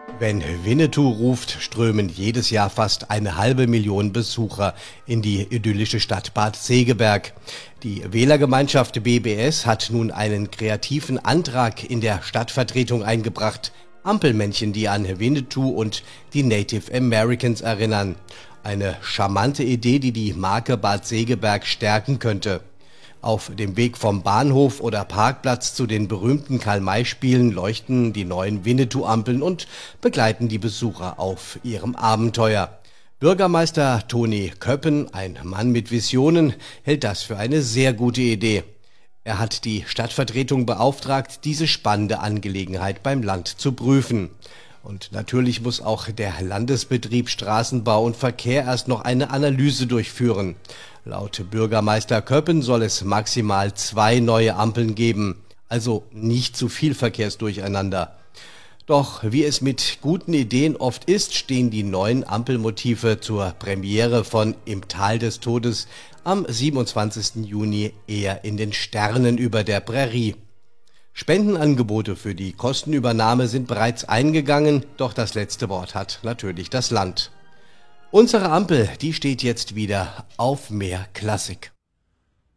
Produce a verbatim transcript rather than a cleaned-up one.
Wenn Winnetou ruft, strömen jedes Jahr fast eine halbe Million Besucher in die idyllische Stadt Bad Segeberg. Die Wählergemeinschaft B B S hat nun einen kreativen Antrag in der Stadtvertretung eingebracht. Ampelmännchen, die an Winnetou und die Native Americans erinnern. Eine charmante Idee, die die Marke Bad Segeberg stärken könnte. Auf dem Weg vom Bahnhof oder Parkplatz zu den berühmten Karl-May-Spielen leuchten die neuen Winnetou-Ampeln und begleiten die Besucher auf ihrem Abenteuer. Bürgermeister Toni Köppen, ein Mann mit Visionen, hält das für eine sehr gute Idee. Er hat die Stadtvertretung beauftragt, diese spannende Angelegenheit beim Land zu prüfen. Und natürlich muss auch der Landesbetrieb Straßenbau und Verkehr erst noch eine Analyse durchführen. Laut Bürgermeister Köppen soll es maximal zwei neue Ampeln geben, also nicht zu viel Verkehrsdurcheinander. Doch wie es mit guten Ideen oft ist, stehen die neuen Ampelmotive zur Premiere von Im Tal des Todes am siebenundzwanzigsten Juni eher in den Sternen über der Prärie. Spendenangebote für die Kostenübernahme sind bereits eingegangen, doch das letzte Wort hat natürlich das Land. Unsere Ampel, die steht jetzt wieder auf mehr Klassik.